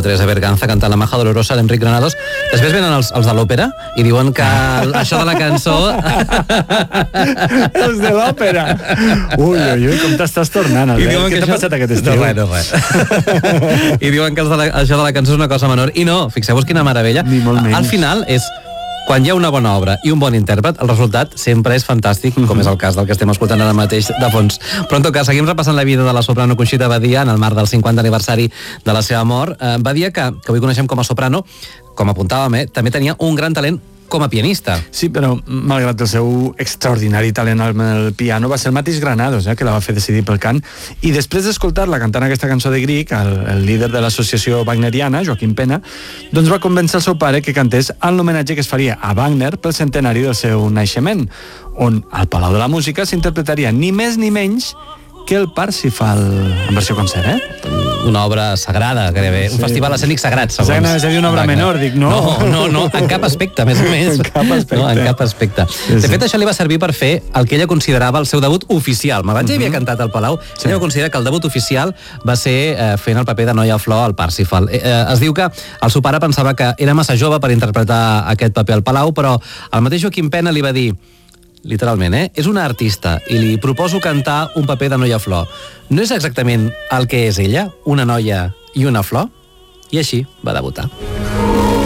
Teresa Berganza cantant la Maja Dolorosa d'Enric Granados. Després venen els de l'òpera i diuen que això de la cançó... Els de l'òpera. Ui, com t'estàs tornant, Albert? Què t'ha passat aquest estiu? No, res. I diuen que això de la cançó és una cosa menor. I no, fixeu-vos quina meravella. Ni molt menys. Al final és... Quan hi ha una bona obra i un bon intèrpret, el resultat sempre és fantàstic, com és el cas del que estem escoltant ara mateix de fons. Però en tot cas, seguim repassant la vida de la soprano Conxita Badia en el marc del 50 aniversari de la seva mort. Badia, que avui coneixem com a soprano, com apuntàvem, també tenia un gran talent com a pianista. Sí, però malgrat el seu extraordinari talent amb el piano, va ser el mateix Granados que la va fer decidir pel cant, i després d'escoltar-la cantant aquesta cançó de Grieg, el líder de l'associació wagneriana, Joaquim Pena, doncs va convèncer el seu pare que cantés en l'homenatge que es faria a Wagner pel centenari del seu naixement, on al Palau de la Música s'interpretaria ni més ni menys que el Parsifal en versió concert, Una obra sagrada, gairebé. Un festival escènic sagrat, segons. És a dir, una obra menor, dic, no? No, en cap aspecte, més o més. En cap aspecte. No, en cap aspecte. De fet, això li va servir per fer el que ella considerava el seu debut oficial. Abans ja havia cantat al Palau, ella considera que el debut oficial va ser fent el paper de Noia Flor al Parsifal. Es diu que el seu pare pensava que era massa jove per interpretar aquest paper al Palau, però el mateix Joaquim Pena li va dir, literalment, és una artista i li proposo cantar un paper de Noia Flor. No és exactament el que és ella, una noia i una flor? I així va debutar.